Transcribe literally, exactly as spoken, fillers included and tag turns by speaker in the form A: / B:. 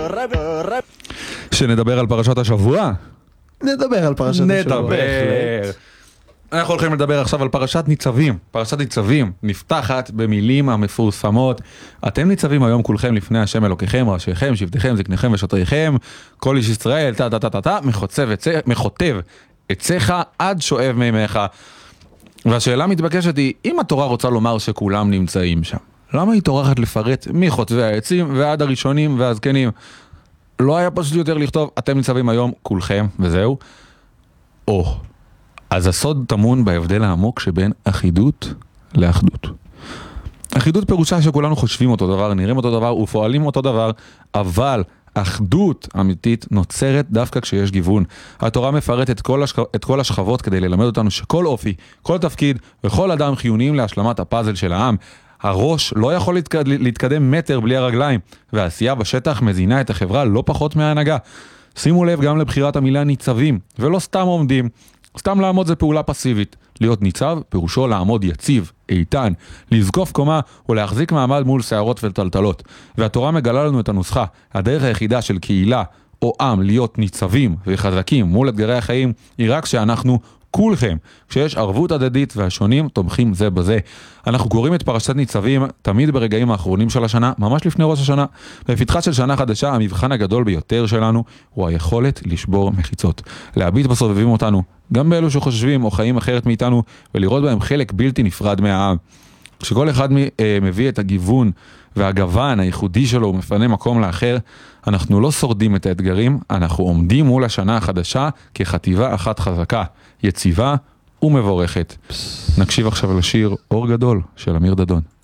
A: שנדבר על פרשת השבוע?
B: נדבר על פרשת השבוע.
A: נדבר. אנחנו הולכים לדבר עכשיו על פרשת ניצבים. פרשת ניצבים נפתחת במילים המפורסמות. אתם ניצבים היום כולכם לפני השם אלוקיכם, ראשיכם, שבטיכם, זקניכם ושוטריכם, כל איש ישראל, טה טה טה טה טה, מחוטב עציך עד שואב מימיך. והשאלה מתבקשת היא, אם התורה רוצה לומר שכולם נמצאים שם, למה היא טורחת לפרט מחוטבי העצים ועד הראשונים והזקנים? לא היה פשוט יותר לכתוב, אתם ניצבים היום כולכם וזהו? או, אז הסוד טמון בהבדל העמוק שבין אחידות לאחדות. אחידות פירושה שכולנו חושבים אותו דבר, נראים אותו דבר ופועלים אותו דבר, אבל אחדות אמיתית נוצרת דווקא כשיש גיוון. התורה מפרטת את כל, השכ... את כל השכבות כדי ללמד אותנו שכל אופי, כל תפקיד וכל אדם חיוניים להשלמת הפאזל של העם. הראש לא יכול להתקד... להתקדם מטר בלי הרגליים, והעשייה בשטח מזינה את החברה לא פחות מההנהגה. שימו לב גם לבחירת המילה ניצבים, ולא סתם עומדים. סתם לעמוד זה פעולה פסיבית. להיות ניצב פירושו לעמוד יציב, איתן, לזקוף קומה ולהחזיק מעמד מול שערות וטלטלות. והתורה מגלה לנו את הנוסחה. הדרך היחידה של קהילה או עם להיות ניצבים וחזקים מול אתגרי החיים היא רק שאנחנו כולכם, כשיש ערבות הדדית והשונים תומכים זה בזה. אנחנו קוראים את פרשת ניצבים תמיד ברגעים האחרונים של השנה, ממש לפני ראש השנה. בפתחה של שנה חדשה, המבחן הגדול ביותר שלנו הוא היכולת לשבור מחיצות. להביט בסובבים אותנו, גם באלו שחושבים או חיים אחרת מאיתנו, ולראות בהם חלק בלתי נפרד מהעם. כשכל אחד מביא את הגיוון והגוון הייחודי שלו ומפנה מקום לאחר, אנחנו לא שורדים את האתגרים, אנחנו עומדים מול השנה החדשה כחטיבה אחת חזקה, יציבה ומבורכת. נקשיב עכשיו לשיר אור גדול של אמיר דדון.